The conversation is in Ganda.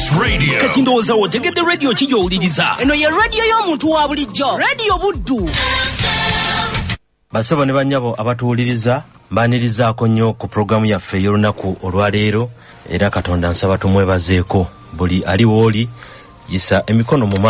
This radio. Kati ndowooza otegedde radio kijowuliriza. Eno ye radio y'omuntu wa bulijjo. Radio Buddu. Basaba ne bannyabo abatuwuliriza mbanirizaako nnyo ku programu yaffe y'olunaku olwaleero era Katonda nsaba tumwebazeeko buli ali wooli yisa emikono mu